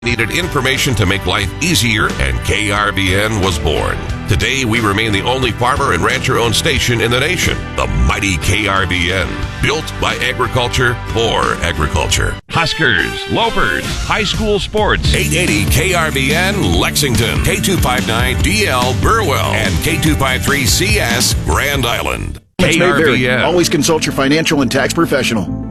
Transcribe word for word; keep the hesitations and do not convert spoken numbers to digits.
needed information to make life easier, and K R V N was born. Today, we remain the only farmer and rancher-owned station in the nation, the mighty K R V N, built by agriculture for agriculture. Huskers, Lopers, high school sports. eight eighty K R V N Lexington, K two fifty-nine D L Burwell, and K two fifty-three C S Grand Island. May K R V vary. N. Always consult your financial and tax professional.